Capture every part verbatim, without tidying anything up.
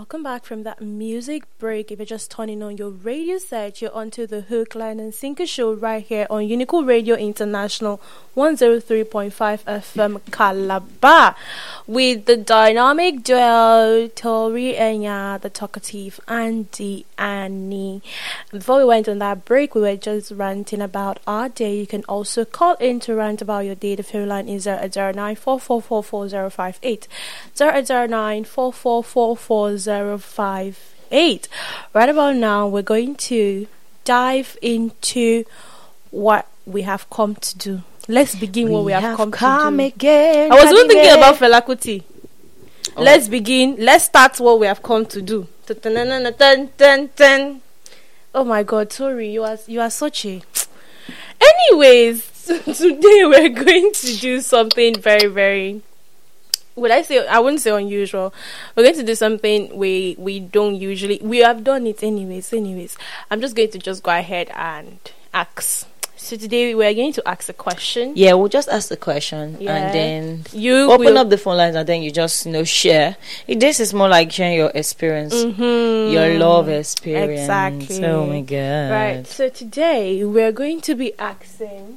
Welcome back from that music break. If you're just turning on your radio set, you're onto the Hook, Line and Sinker show right here on Unico Radio International one oh three point five F M Calabar with the dynamic duo Tori Enya, the talkative Andy Annie. Before we went on that break, we were just ranting about our day. You can also call in to rant about your day. The phone line is zero eight zero nine four four four four zero five eight zero eight zero nine four four four four zero five eight. Right about now, we're going to dive into what we have come to do. Let's begin we what we have, have come, come to do. Again, I was even thinking again. about Fela Kuti. Oh. Let's begin. Let's start what we have come to do. Oh my God, Tori, you are you are such a. Anyways, today we're going to do something very, very. Would I say I wouldn't say unusual. We're going to do something we we don't usually. We have done it anyways. Anyways, I'm just going to just go ahead and ask. So today we are going to ask a question. Yeah, we'll just ask the question yeah. and then you open will... up the phone lines and then you just you know share. This is more like sharing your experience, mm-hmm. your love experience. Exactly. Oh my God. Right. So today we are going to be asking,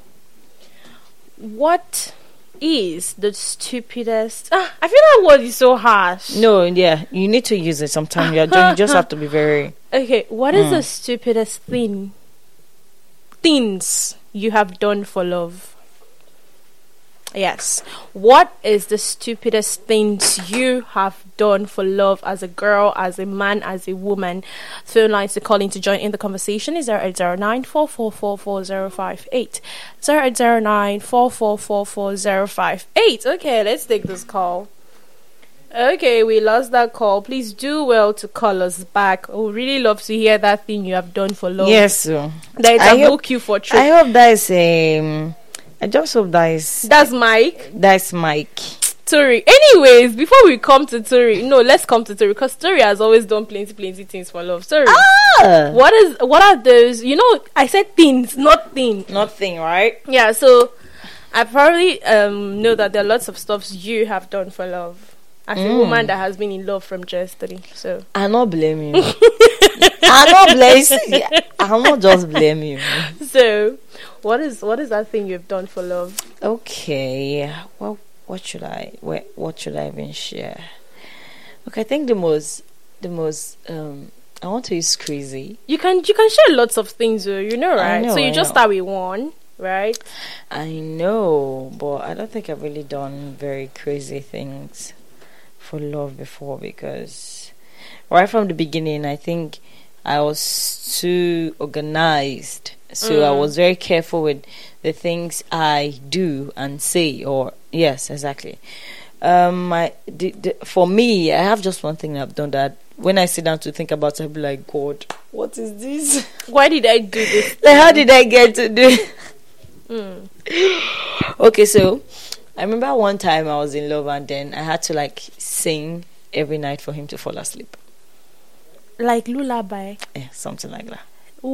what is the stupidest? Ah, I feel that word is so harsh. No, yeah, you need to use it sometimes. You just have to be very. Okay, what is mm. the stupidest thing? Things you have done for love. Yes. What is the stupidest things you have done for love as a girl, as a man, as a woman? Phone lines to call in to join in the conversation is zero eight zero nine four four four four zero five eight zero eight zero nine four four four four zero five eight. Okay, let's take this call. Okay, we lost that call. Please do well to call us back. I would really love to hear that thing you have done for love. Yes, sir. There is a book you for trip. I hope that is um I just hope that is That's Mike. That's Mike. Tori. Anyways, before we come to Tori, no, let's come to Tori because Tori has always done plenty, plenty things for love. Tori, ah! what is what are those? You know, I said things, not thing. Not thing, right? Yeah. So I probably um know that there are lots of stuffs you have done for love. As mm. a woman that has been in love from just three, so I not blame you. I not blame you. I not just blame you. So, what is what is that thing you've done for love? Okay, well, what should I? What what should I even share? Okay, I think the most the most um I want to use crazy. You can you can share lots of things, though, you know, right? Know, so you I just know. start with one, right? I know, but I don't think I've really done very crazy things for love before because right from the beginning I think I was too organized, so mm. I was very careful with the things I do and say. Or yes, exactly. Um, I the, the, for me, I have just one thing I've done that when I sit down to think about it, I'll be like, God, what is this? Why did I do this? Like, how did I get to do? Mm. Okay, so I remember one time I was in love and then I had to like sing every night for him to fall asleep. Like lullaby? Yeah, something like that.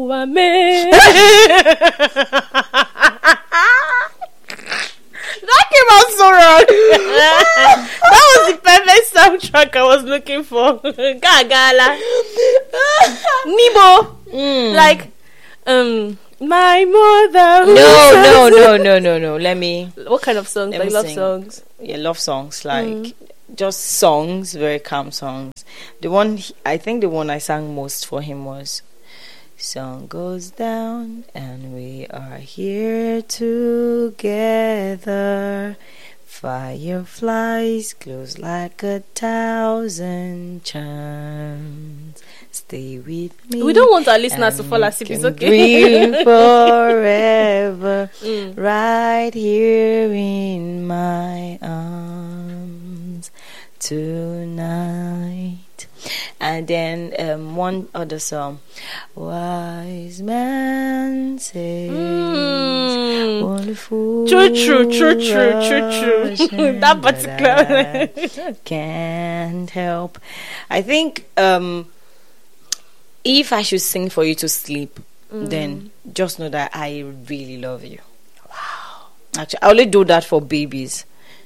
That came out so wrong. That was the perfect soundtrack I was looking for. Gagala. Nibo. Mm. Like, um... my mother. No, no, no, no, no, no. Let me. What kind of songs? Like love sing. songs? Yeah, love songs. Like mm. just songs, very calm songs. The one he, I think the one I sang most for him was "Sun Goes Down and We Are Here Together. Fireflies glows like a thousand charms. Stay with me." We don't want our listeners to fall asleep. It's okay. Dream forever, mm. right here in my arms tonight. And then um, one other song, "Wise Man Says." Mm. Wonderful. True, true, true, true, true, true. That particular can't help. I think. Um, If I should sing for you to sleep, mm. then just know that I really love you. Wow. Actually, I only do that for babies.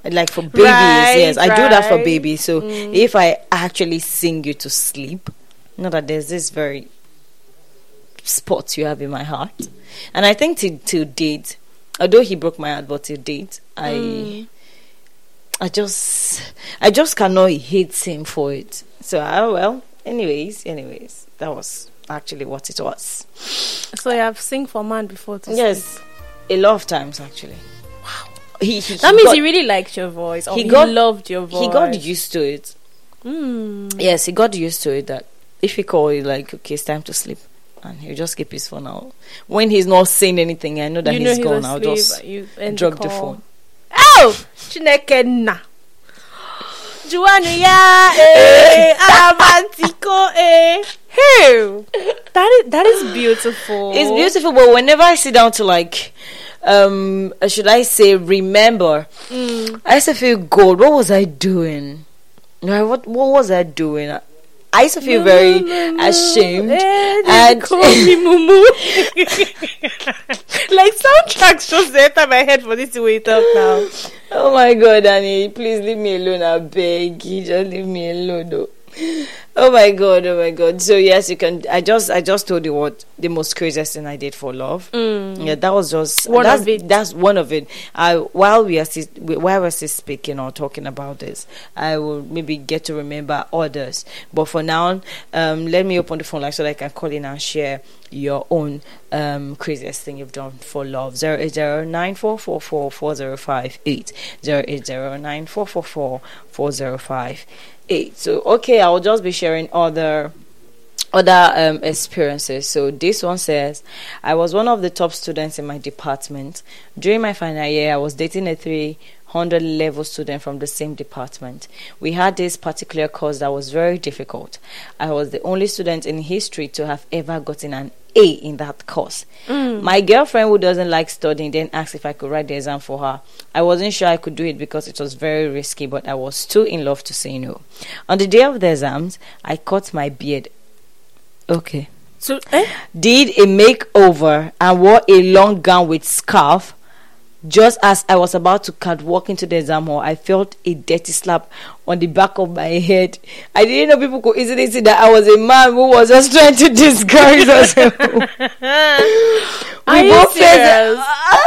like for babies. Right, Yes, I do that for right. babies. So Mm. if I actually sing you to sleep, know that there's this very spot you have in my heart, and I think to to date, although he broke my heart, but to date, I. Mm. I just, I just cannot hate him for it. So, uh, well, anyways, anyways, that was actually what it was. So you have sing for man before to Yes, sleep. a lot of times actually. Wow. He, he, That he means got, he really liked your voice. Or he he, got- loved your voice. he got used to it. Mm. Yes, he got used to it. That if he call you, like, okay, it's time to sleep, and he'll just keep his phone out. When he's not saying anything, I know that you he's know gone. I'll asleep, just you end drop the call. phone. Oh, Chineke na. Juanu ya eh Avantiko eh. Hey, that is that is beautiful. It's beautiful, but whenever I sit down to like, um, uh, should I say, remember, Mm. I used to feel, God, what was I doing? Right, what what was I doing? I, I used to feel very ashamed. Eh, and- they call me Mumu. Like soundtracks just enter my head for this to wait up now. Oh my God, Annie, please leave me alone. I beg you, just leave me alone, though. Oh my God, oh my God. So yes, you can. I just, I just told you what the most craziest thing I did for love. Mm. Yeah, that was just One that's, of it. That's one of it. I while we are still, while we're still speaking or talking about this, I will maybe get to remember others. But for now, um, let me open the phone line so that I can call in and share your own um craziest thing you've done for love. Zero eight zero nine four four four four zero five eight zero eight zero nine four four four four zero five eight. So okay, I will just be sharing other other um, experiences. So this one says, I was one of the top students in my department. During my final year, I was dating a three hundred level student from the same department. We had this particular course that was very difficult. I was the only student in history to have ever gotten an A in that course. Mm. My girlfriend, who doesn't like studying, then asked if I could write the exam for her. I wasn't sure I could do it because it was very risky, but I was too in love to say no. On the day of the exams, I cut my beard. Okay. So, eh? Did a makeover and wore a long gown with scarf. Just as I was about to catwalk into the exam hall, I felt a dirty slap on the back of my head. I didn't know people could easily see that I was a man who was just trying to disguise us. Are We you both felt serious?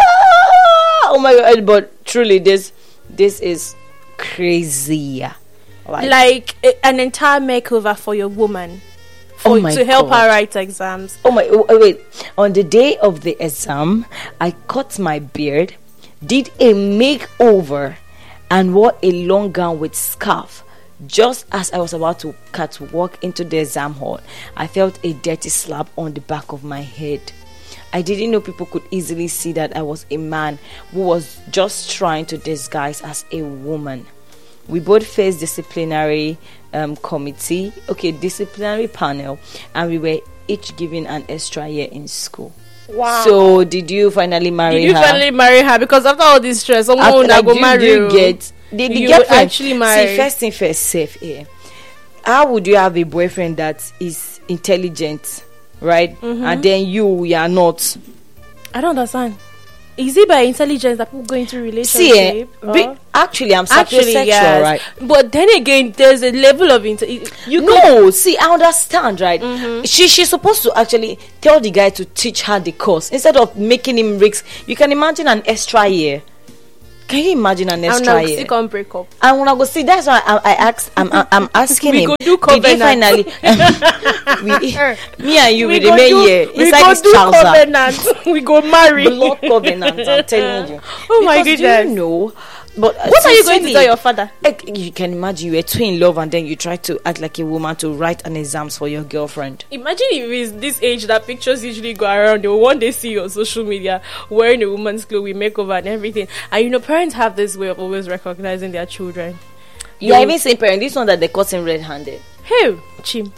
ah! Oh my God! But truly, this this is crazy. Like, Like a, an entire makeover for your woman, for Oh my to help God. her write exams. oh my! Oh, oh, wait. On the day of the exam, I cut my beard, did a makeover, and wore a long gown with scarf. Just as I was about to catwalk into the exam hall, I felt a dirty slap on the back of my head. I didn't know people could easily see that I was a man who was just trying to disguise as a woman. We both faced disciplinary um, committee, okay, disciplinary panel, and we were each given an extra year in school. Wow. So, did you finally marry Did you her? finally marry her? Because after all this stress, someone After, would like, go do, marry do you you. get the, the You girlfriend would actually marry. See, first thing first, safe here. How would you have a boyfriend that is intelligent, right? Mhm. And then you, you are not. I don't understand. Is it by intelligence that people go into relationship? See, eh, be, Or- actually, I'm Actually, sapiosexual, yes. right? But then again, there's a level of inte- you could- No, see, I understand, right? Mhm. She she's supposed to actually tell the guy to teach her the course instead of making him risk. You can imagine an extra year. Can you imagine an I'm extra not year? sick on break up. And when I go see, that's why I, I ask. I'm, I'm, I'm asking We him. go do Did he finally? covenant. we, me and you, we, go remain do- here we inside go this do trouser. covenant. We go marry. Blood covenant. I'm telling you. Oh my Because goodness. Do you know? But uh, What are you going to sincerely, tell your father? like, you can imagine you were too in love and then you try to act like a woman to write an exams for your girlfriend. Imagine if it's this age that pictures usually go around. They will one day see you on social media wearing a woman's clothes with makeover and everything. And you know, parents have this way of always recognizing their children. Yeah, You- even same parent. This one that they caught him red-handed. Hey, Chim.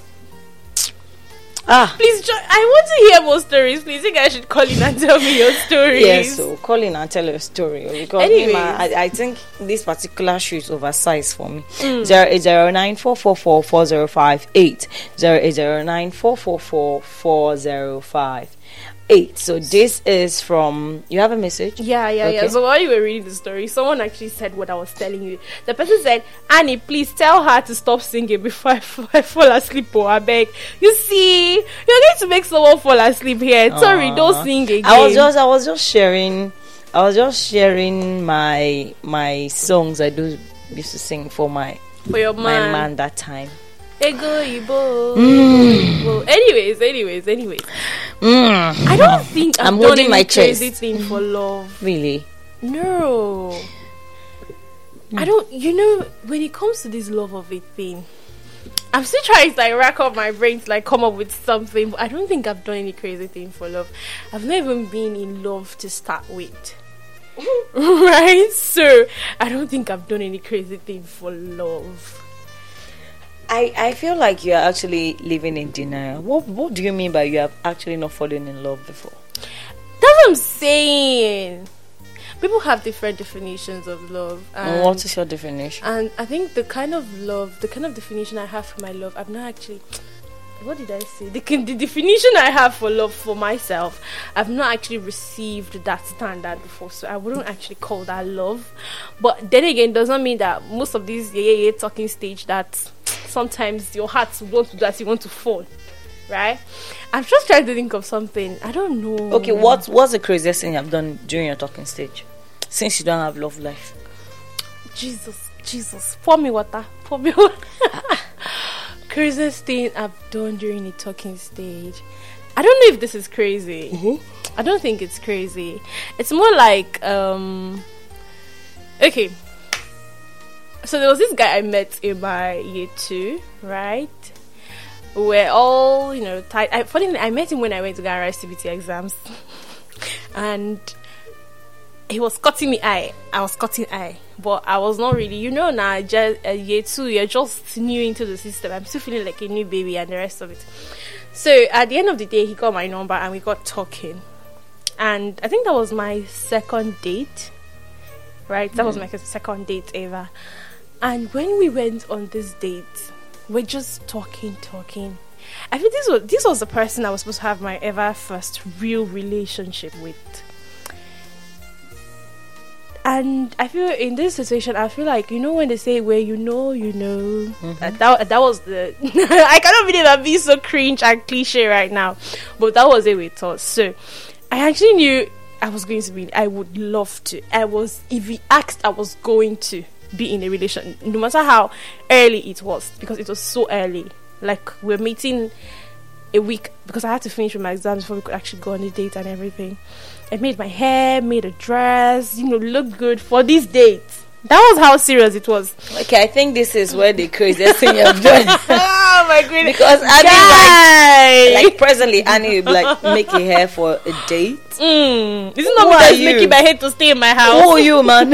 Ah, Please, jo- I want to hear more stories. Please, you guys should call in and tell me your stories. yes. So call in and tell your story because me, Anyways. ma, I, I think this particular shoe is oversized for me. Mm. Zero eight zero nine four four four four zero five eight zero eight zero nine four four four four zero five eight. So this is from, you have a message? Yeah, yeah, Okay. yeah. So while you were reading the story, someone actually said what I was telling you. The person said, Annie, please tell her to stop singing before I, f- I fall asleep, or I beg. You see, you're going to make someone fall asleep here. Sorry, Aw. don't sing again. I was just I was just sharing I was just sharing my my songs I do used to sing for my For your my man. man that time. Ego, Ibo, Mm. Ego, Ibo. Anyways, anyways, anyways. Mm. I don't think I've I'm done holding any my crazy chest. thing for love. Really? No. I don't, you know, when it comes to this love of it thing, I'm still trying to like rack up my brain to like come up with something, but I don't think I've done any crazy thing for love. I've not even been in love to start with. Right? So I don't think I've done any crazy thing for love. I, I feel like you're actually living in denial. What what do you mean by you have actually not fallen in love before? That's what I'm saying. People have different definitions of love. And what is your definition? And I think the kind of love, the kind of definition I have for my love, I've not actually. What did I say? The, the definition I have for love for myself, I've not actually received that standard before, so I wouldn't actually call that love. But then again, does not mean that most of these yeah yeah yeah talking stage that sometimes your heart wants to do as you want to fall, right? I'm just trying to think of something. I don't know. Okay, what what's the craziest thing you've done during your talking stage? Since you don't have love life. Jesus, Jesus, pour me water, pour me water. Craziest thing I've done during the talking stage. I don't know if this is crazy. Mm-hmm. I don't think it's crazy. It's more like um. Okay. So there was this guy I met in my year two, right? We're all, you know, tight. I, funny, I met him when I went to go and write C B T exams, and he was cutting me eye. I was cutting eye, but I was not really, you know, now just uh, year two, you're just new into the system. I'm still feeling like a new baby and the rest of it. So at the end of the day, he got my number and we got talking, and I think that was my second date. Right, that mm. was my second date ever. And when we went on this date, we're just talking, talking. I think this was this was the person I was supposed to have my ever first real relationship with. And I feel in this situation, I feel like, you know, when they say where you know, you know, mm-hmm. that, that that was the. I cannot believe I'm being so cringe and cliche right now, but that was it we thought. So I actually knew I was going to be. I would love to. I was, if he asked, I was going to be in a relation, no matter how early it was, because it was so early. Like, we're meeting a week because I had to finish with my exams before we could actually go on a date and everything. I made my hair, made a dress, you know, looked good for this date. That was how serious it was. Okay, I think this is where the craziest thing you've done. Oh my goodness! Because Annie, like, like presently, Annie will like make a hair for a date. Mm. Isn't that what that's making my hair to stay in my house? Who are you, man?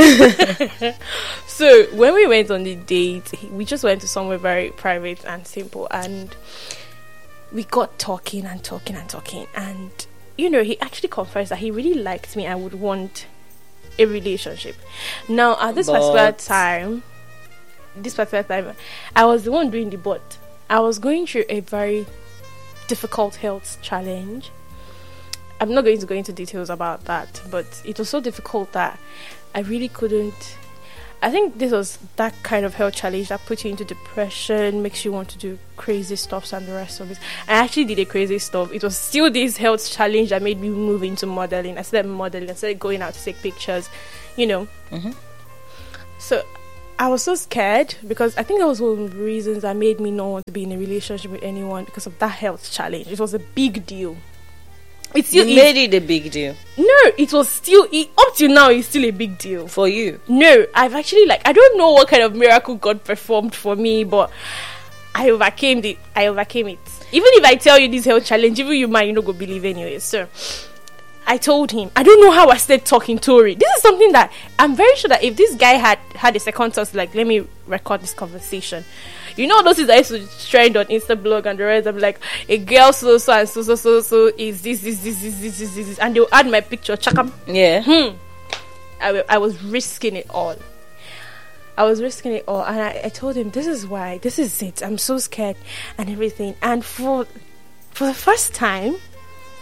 So when we went on the date, we just went to somewhere very private and simple, and we got talking and talking and talking, and you know, he actually confessed that he really liked me. I would want a relationship. Now, at this but particular time, this particular time, I was the one doing the but. I was going through a very difficult health challenge. I'm not going to go into details about that, but it was so difficult that I really couldn't. I think this was that kind of health challenge that puts you into depression, makes you want to do crazy stuff and the rest of it. I actually did a crazy stuff. It was still this health challenge that made me move into modeling. I started modeling. I started going out to take pictures, you know. Mm-hmm. So I was so scared because I think that was one of the reasons that made me not want to be in a relationship with anyone, because of that health challenge. It was a big deal. It's still you made it a big deal. No, it was still it, up till now. It's still a big deal for you. No, I've actually like I don't know what kind of miracle God performed for me, but I overcame it. I overcame it. Even if I tell you this health challenge, even you might you not go believe anyway. So I told him I don't know how I started talking Tori. This is something that I'm very sure that if this guy had had a second thought, like let me record this conversation. You know those things I used to trend on Insta blog and the rest. I'm like, a girl so so and so so so so is this this this this this this, this, this. And they'll add my picture. Chakam. Yeah. Hmm. I, w- I was risking it all. I was risking it all, and I, I told him this is why, this is it. I'm so scared and everything. And for for the first time,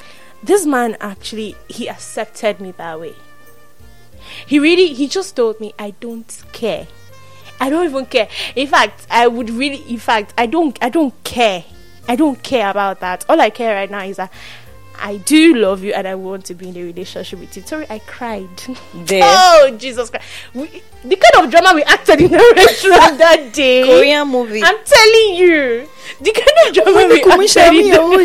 this man actually, he accepted me that way. He really, he just told me, I don't care. I don't even care. In fact, I would really, in fact, I don't, I don't care. I don't care about that. All I care right now is that I do love you and I want to be in a relationship with you. Sorry, I cried. There. Oh, Jesus Christ. We, the kind of drama we acted in the restaurant that day. Korean movie. I'm telling you. The kind of drama we acted in the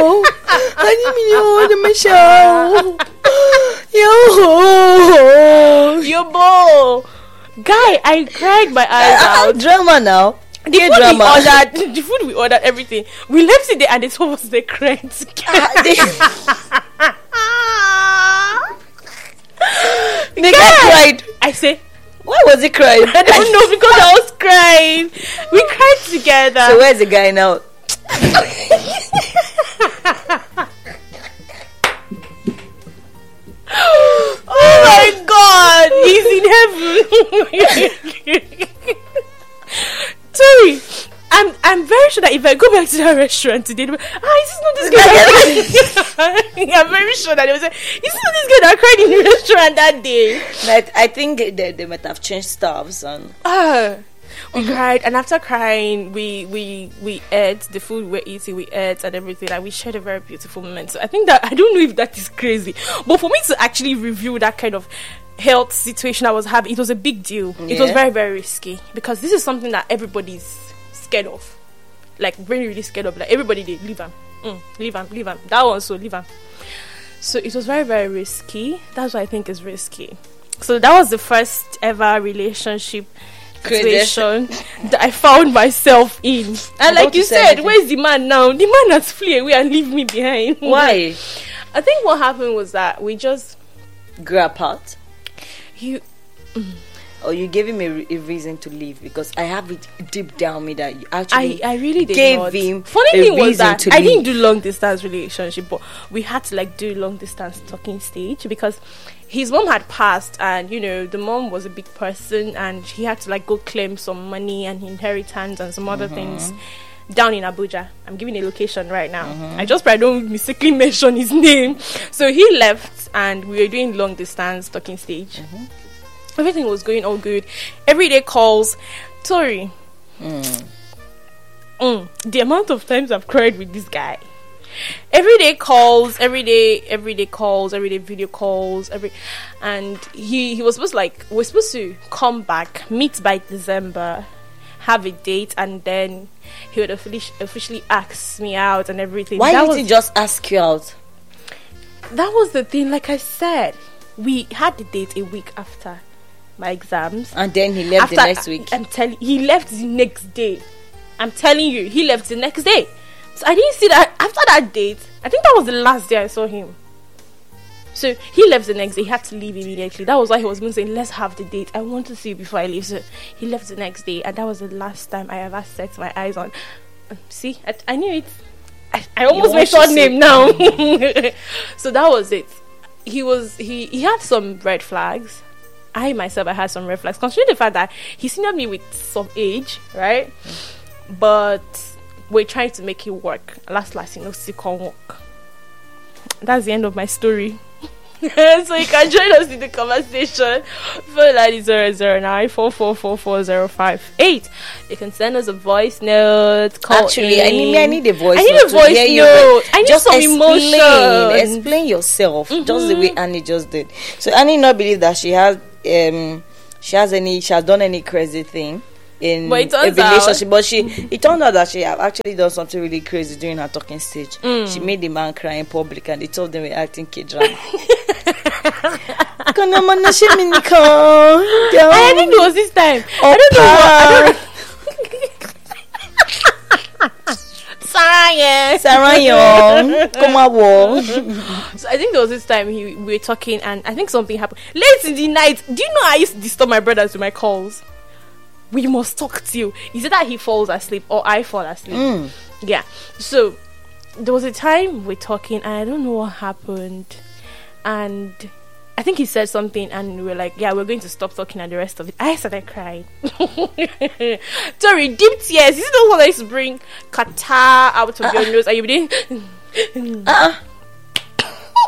restaurant. Yo, bo. Guy, I cried my eyes out. Drama now. The food drama. we ordered, the food we ordered, everything. We left it there and they told us they cried together. They cried. I say, why was he crying? I don't know, because I was crying. We cried together. So where's the guy now? Oh my God, he's in heaven. Sorry, I'm I'm very sure that if I go back to that restaurant today, they'll be, ah, is this not this guy? I'm very sure that they will say, is this not this guy that cried in the restaurant that day? But I think they, they might have changed staffs and ah, we cried, and after crying, we we we ate the food we we're eating, we ate and everything, and we shared a very beautiful moment. So I think that I don't know if that is crazy, but for me to actually review that kind of health situation I was having, it was a big deal. Yeah. It was very, very risky because this is something that everybody's scared of, like really, really scared of. Like everybody, they leave him, mm, leave him, leave him. That one, so leave him. So it was very, very risky. That's what I think is risky. So that was the first ever relationship situation that I found myself in. And like you said, anything. Where's the man now? The man has flee away and leave me behind. Why? I think what happened was that we just grew apart. You, mm. Or you gave him a, re- a reason to leave, because I have it deep down me that you actually I, I really did gave not. him Funny a thing was reason that to I leave. didn't do long distance relationship, but we had to like do long distance talking stage because his mom had passed, and you know the mom was a big person, and he had to like go claim some money and inheritance and some other mm-hmm. things down in Abuja. I'm giving a location right now. Mm-hmm. I just pray I don't mistakenly mention his name. So he left, and we were doing long distance talking stage. Mm-hmm. Everything was going all good. Everyday calls. Tori. Mm. Mm, the amount of times I've cried with this guy. Everyday calls, everyday, everyday calls, everyday video calls, every, and he he was supposed to like we're supposed to come back, meet by December, have a date, and then he would officially officially ask me out and everything. Why that didn't he just ask you out? That was the thing. Like I said, we had the date a week after my exams, and then he left after, the next week. I'm telling he left the next day. I'm telling you, he left the next day. So I didn't see that after that date. I think that was the last day I saw him. So he left the next day. He had to leave immediately. That was why he was going to say, let's have the date. I want to see you before I leave. So he left the next day, and that was the last time I ever set my eyes on. Um, see, I, I knew it. I, I almost made short name now. So that was it. He was he he had some red flags. I myself I had some red flags, considering the fact that he senior me with some age, right? Mm. But we're trying to make it work. Last last, you know, still can't work. That's the end of my story. So you can join us in the conversation. Phone line is zero zero nine four four four four zero five eight. You can send us a voice note. Call Actually, in. I need I need a voice. I need note a voice to hear note. You, I need just some explain, emotion. Explain yourself, Mm-hmm. just the way Annie just did. So Annie not believe that she has um she has any she has done any crazy thing in But it a turns relationship, out- but she it turned out that she have actually done something really crazy during her talking stage. Mm. She made the man cry in public, and they told them we're acting K-drama. And I think it was this time. I don't know what. I don't know. Sarah, yeah. Sarah Young, come on. So I think there was this time he, we were talking, and I think something happened late in the night. Do you know I used to disturb my brothers with my calls? We must talk to you. Is it that he falls asleep or I fall asleep? Mm. Yeah. So there was a time we're talking, and I don't know what happened, and I think he said something, and we were like, yeah, we're going to stop talking, and the rest of it, I started crying. Sorry, deep tears. Is it the one that used to bring Qatar out of uh-uh. your nose, and you be doing uh-uh.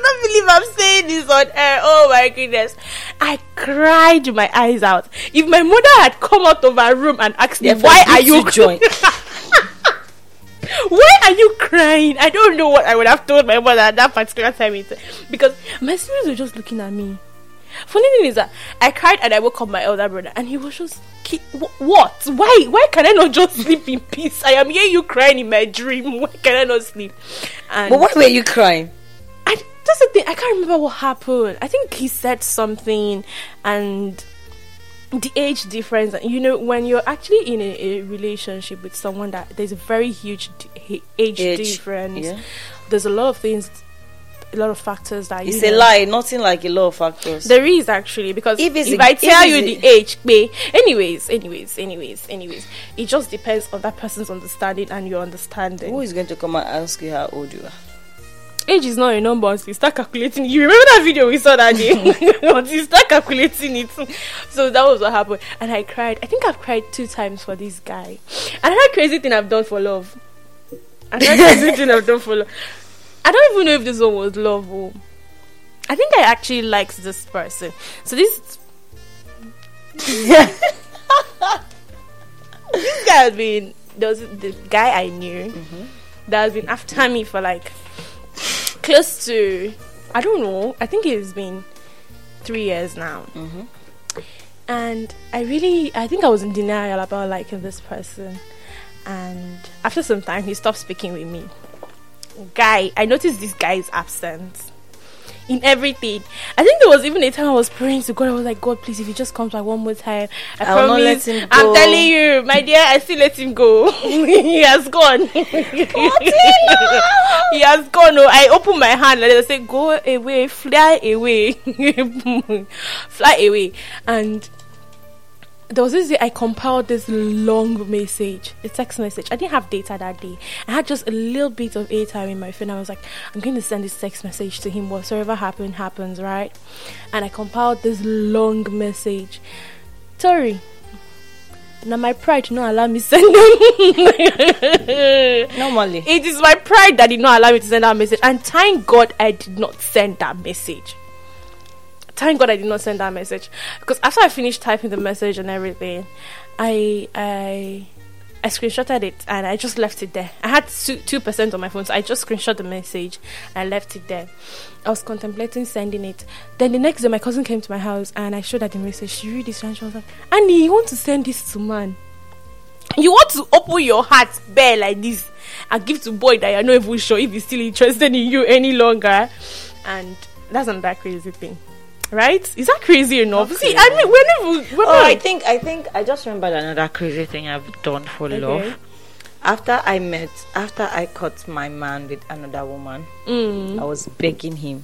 can't believe I'm saying this on air. Oh my goodness. I cried my eyes out. If my mother had come out of her room and asked me, why are you crying? Why are you crying? I don't know what I would have told my mother at that particular time. Because my siblings were just looking at me. Funny thing is that I cried and I woke up my elder brother and he was just, what? Why? Why can I not just sleep in peace? I am hearing you crying in my dream. Why can I not sleep? And but why were you crying? I, that's the thing. I can't remember what happened. I think he said something and the age difference. You know, when you're actually in a, a relationship with someone that there's a very huge d- age, age difference, yeah. There's a lot of things, a lot of factors that it's you a know. lie, nothing like a lot of factors. There is actually, because if, if a, I tell you a, the age, babe, anyways, anyways, anyways, anyways, it just depends on that person's understanding and your understanding. Who is going to come and ask you how old you are? Age is not a number until you start calculating. You remember that video we saw that day? Until you start calculating it. So that was what happened. And I cried. I think I've cried two times for this guy. Another crazy thing I've done for love. Another crazy thing I've done for love. I don't even know if this one was love. Or I think I actually liked this person. So this this guy has been, there was the guy I knew mm-hmm. that has been after me for like close to, I don't know, I think it's been three years now. Mm-hmm. And I really, I think I was in denial about liking this person. And after some time, he stopped speaking with me. Guy, I noticed this guy is absent in everything. I think there was even a time I was praying to God. I was like, God, please, if he just comes back one more time, I I'll promise. Not let him go. I'm telling you, my dear, I still let him go. He has gone. He has gone. Oh, I open my hand and I say, go away, fly away, fly away. And there was this day I compiled this long message, a text message. I didn't have data that day. I had just a little bit of airtime in my phone. I was like, I'm going to send this text message to him. Whatsoever happens, happens, right? And I compiled this long message. Tori, now my pride did not allow me to send them. Normally. It is my pride that did not allow me to send that message. And thank God I did not send that message. Thank God I did not send that message, because after I finished typing the message and everything, I I I screenshotted it and I just left it there. I had two percent on my phone, so I just screenshot the message and left it there. I was contemplating sending it. Then the next day, my cousin came to my house and I showed her the message. She read this and she was like, "Annie, you want to send this to man? You want to open your heart bare like this and give to boy that you're not even sure if he's still interested in you any longer?" And that's not that crazy thing. Right? Is that crazy enough? Okay. See, I mean, whenever, whenever oh, I think, I think, I just remembered another crazy thing I've done for okay. love. After I met, after I caught my man with another woman, mm. I was begging him.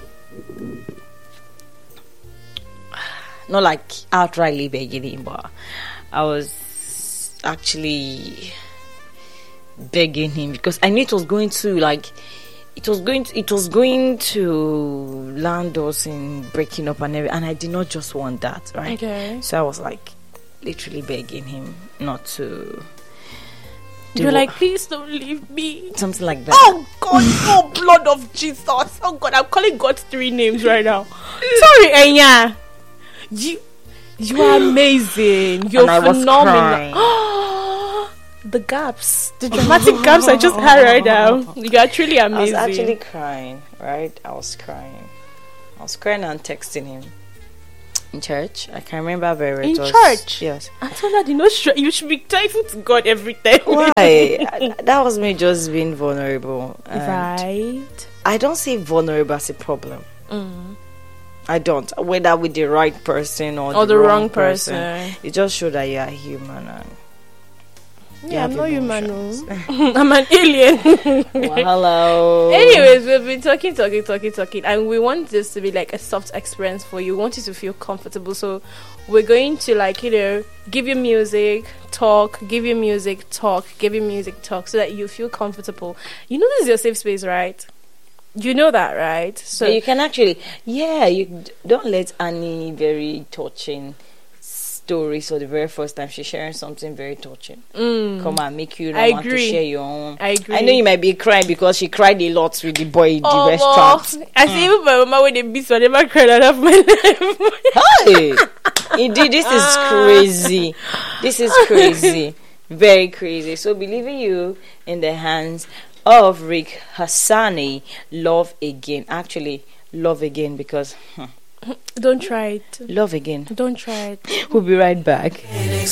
Not like outrightly begging him, but I was actually begging him because I knew it was going to like. It was going to, it was going to land us in breaking up and everything, and I did not just want that, right? Okay. So I was like, literally begging him not to. You're like, please don't leave me. Something like that. Oh God! Oh blood of Jesus! Oh God! I'm calling God three names right now. Sorry, Enya. You, you are amazing. You're and phenomenal. The gaps, the dramatic gaps I just had right now. You are truly amazing. I was actually crying, right? I was crying. I was crying and texting him in church. I can remember very well. In church? Yes. I told her, you know, you should be thankful to God every time. Why? I, that was me just being vulnerable. Right. I don't see vulnerable as a problem. Mm. I don't. Whether with the right person or, or the, the wrong, wrong person. person. It just shows that you are human. And yeah, I'm not human. I'm an alien. Well, hello. Anyways, we've been talking, talking, talking, talking, and we want this to be like a soft experience for you. We want you to feel comfortable. So we're going to like, you know, give you music, talk, give you music, talk, give you music, talk, so that you feel comfortable. You know this is your safe space, right? You know that, right? So you can actually, yeah, you don't let any very touching stories for the very first time, she's sharing something very touching. Mm. Come on, make you I not want to agree. share your own. I agree. I know you might be crying because she cried a lot with the boy in the Oh, restaurant. I see even my mama when they beat, so I never cried out of my life. Hey, indeed, this is crazy. This is crazy, very crazy. So, be leaving you in the hands of Rick Hassani. Love again. Actually, love again because hmm, Don't try it. love again. Don't try it. We'll be right back.